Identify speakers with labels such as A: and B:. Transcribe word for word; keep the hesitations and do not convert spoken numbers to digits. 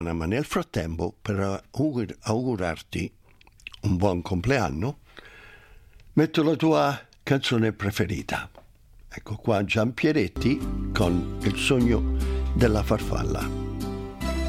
A: Ma nel frattempo, per augur- augurarti un buon compleanno, metto la tua canzone preferita. Ecco qua Gian Pieretti con Il sogno della farfalla.